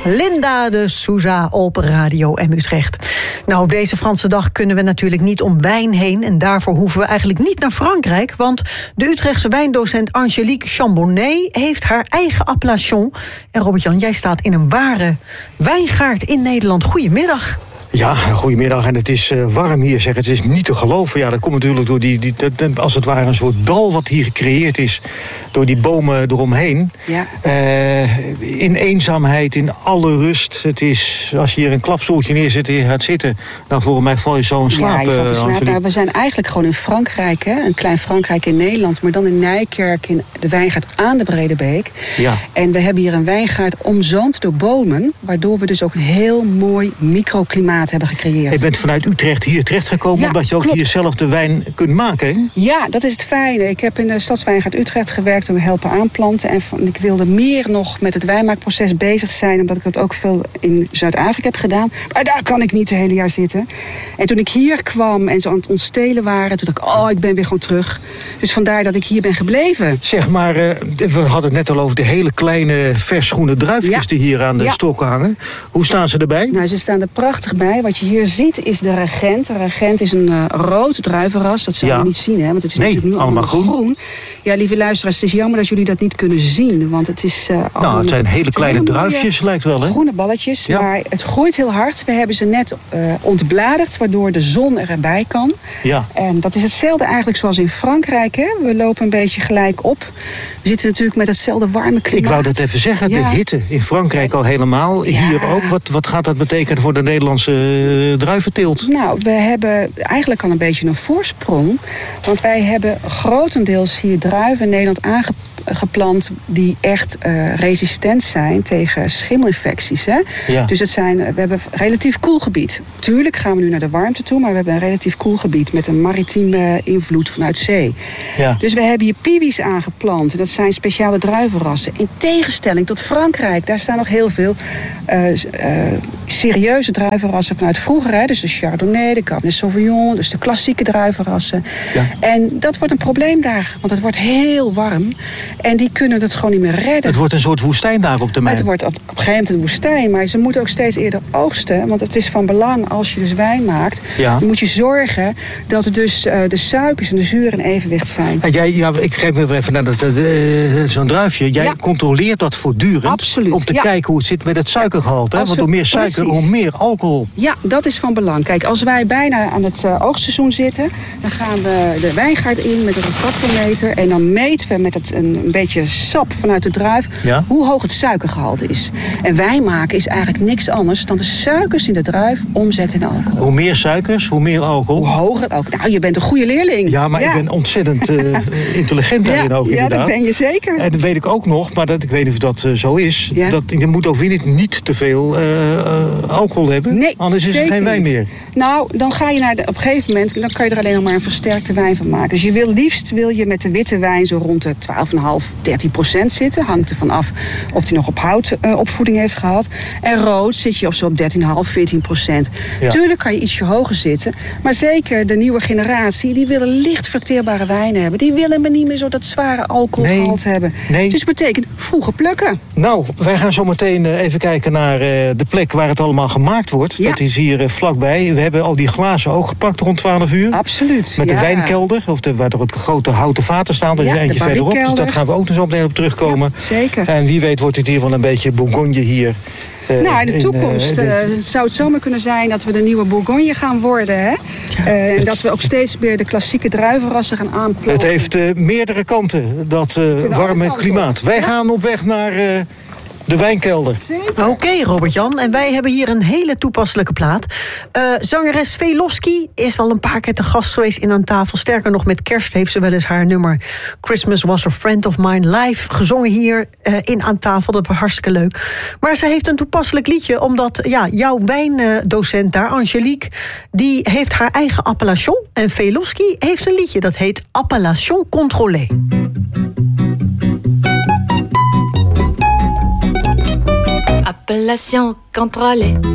Linda de Souza op Radio M Utrecht. Nou, op deze Franse dag kunnen we natuurlijk niet om wijn heen. En daarvoor hoeven we eigenlijk niet naar Frankrijk. Want de Utrechtse wijndocent Angélique Chambonnet heeft haar eigen appellation. En Robert-Jan, jij staat in een ware wijngaard in Nederland. Goedemiddag. Ja, goedemiddag. En het is warm hier, zeg. Het is niet te geloven. Ja, dat komt natuurlijk door die als het ware een soort dal wat hier gecreëerd is. Door die bomen eromheen. Ja. In eenzaamheid, in alle rust. Het is, als je hier een klapstoeltje neerzet en je gaat zitten, dan volgens mij val je zo in slaap. Ja, je valt in slaap. Nou, we zijn eigenlijk gewoon in Frankrijk, hè? Een klein Frankrijk in Nederland, maar dan in Nijkerk, in de wijngaard aan de Bredebeek. Ja. En we hebben hier een wijngaard omzoomd door bomen, waardoor we dus ook een heel mooi microklimaat hebben gecreëerd. Je bent vanuit Utrecht hier terechtgekomen, omdat je ook hier zelf de wijn kunt maken, hè? Ja, dat is het fijne. Ik heb in de Stadswijngaard Utrecht gewerkt en we helpen aanplanten. En ik wilde meer nog met het wijnmaakproces bezig zijn, omdat ik dat ook veel in Zuid-Afrika heb gedaan. Maar daar kan ik niet het hele jaar zitten. En toen ik hier kwam en ze aan het ontstelen waren, toen dacht ik, ik ben weer gewoon terug. Dus vandaar dat ik hier ben gebleven. Zeg maar, we hadden het net al over de hele kleine versgroene druifjes die hier aan de stokken hangen. Hoe staan ze erbij? Nou, ze staan er prachtig bij. Wat je hier ziet is de Regent. De Regent is een rood druivenras. Dat zou je niet zien, hè? Want het is natuurlijk nu allemaal groen. Ja, lieve luisteraars, het is jammer dat jullie dat niet kunnen zien. Want het is het zijn hele kleine druifjes, lijkt wel, hè? Groene balletjes, maar het groeit heel hard. We hebben ze net ontbladerd, waardoor de zon erbij kan. Ja. En dat is hetzelfde eigenlijk zoals in Frankrijk, hè? We lopen een beetje gelijk op. We zitten natuurlijk met hetzelfde warme klimaat. Ik wou dat even zeggen, de hitte in Frankrijk al helemaal. Hier ook. Wat gaat dat betekenen voor de Nederlandse druiventeelt? Nou, we hebben eigenlijk al een beetje een voorsprong. Want wij hebben grotendeels hier druiven in Nederland aangeplant die echt resistent zijn tegen schimmelinfecties. Hè? Ja. Dus we hebben een relatief koel gebied. Tuurlijk gaan we nu naar de warmte toe, maar we hebben een relatief koel gebied met een maritieme invloed vanuit zee. Ja. Dus we hebben hier piwi's aangeplant. En dat zijn speciale druivenrassen. In tegenstelling tot Frankrijk, daar staan nog heel veel serieuze druivenrassen vanuit vroeger. Hè? Dus de Chardonnay, de Cabernet Sauvignon, dus de klassieke druivenrassen. Ja. En dat wordt een probleem daar, want het wordt heel warm. En die kunnen het gewoon niet meer redden. Het wordt een soort woestijn daar op de mijn. Het wordt op een gegeven moment een woestijn, maar ze moeten ook steeds eerder oogsten. Want het is van belang, als je dus wijn maakt, dan moet je zorgen dat er dus de suikers en de zuren in evenwicht zijn. En ik geef me even naar zo'n druifje. Jij controleert dat voortdurend. Absoluut. Om te kijken hoe het zit met het suikergehalte. Want hoe meer suiker, hoe meer alcohol. Ja, dat is van belang. Kijk, als wij bijna aan het oogstseizoen zitten, dan gaan we de wijngaard in met een refractometer. En dan meten we met een beetje sap vanuit de druif hoe hoog het suikergehalte is. En wijn maken is eigenlijk niks anders dan de suikers in de druif omzetten in alcohol. Hoe meer suikers, hoe meer alcohol. Hoe hoger het alcohol. Nou, je bent een goede leerling. Ja, maar ik ben ontzettend intelligent daarin ook inderdaad. Ja, dat ben je zeker. En dat weet ik ook nog, maar ik weet niet of dat zo is. Ja. Dat je moet ook weer niet te veel alcohol hebben. Nee, anders is er geen wijn meer. Nou, dan ga je op een gegeven moment, dan kan je er alleen nog maar een versterkte wijn van maken. Dus liefst wil je met de witte wijn zo rond de 12,5-13% zitten. Hangt er van af of die nog op houtopvoeding heeft gehad. En rood zit je op 13,5-14%. Ja. Tuurlijk kan je ietsje hoger zitten. Maar zeker de nieuwe generatie, die willen licht verteerbare wijnen hebben. Die willen maar niet meer zo dat zware alcoholgehalte hebben. Nee. Dus dat betekent vroeger plukken. Nou, wij gaan zo meteen even kijken naar de plek waar het allemaal gemaakt wordt. Ja. Dat is hier vlakbij. We hebben al die glazen ook gepakt rond 12 uur. Absoluut. Met de wijnkelder, waar er ook grote houten vaten staan. Er is eentje verderop. Dus dat gaan we ook nog zo meteen op terugkomen. Ja, zeker. En wie weet wordt het hier wel een beetje Bourgogne hier. In de toekomst zou het zomaar kunnen zijn dat we de nieuwe Bourgogne gaan worden. Hè? En dat we ook steeds meer de klassieke druivenrassen gaan aanplanten. Het heeft meerdere kanten, dat warme klimaat. Wij gaan op weg naar de wijnkelder. Oké, Robert-Jan. En wij hebben hier een hele toepasselijke plaat. Zangeres Velofsky is wel een paar keer te gast geweest in Aan Tafel. Sterker nog, met kerst heeft ze wel eens haar nummer Christmas Was a Friend of Mine live gezongen hier in Aan Tafel. Dat was hartstikke leuk. Maar ze heeft een toepasselijk liedje, omdat jouw wijndocent daar, Angélique, die heeft haar eigen appellation. En Velofsky heeft een liedje dat heet Appellation Contrôlée. Appellation contrôlée.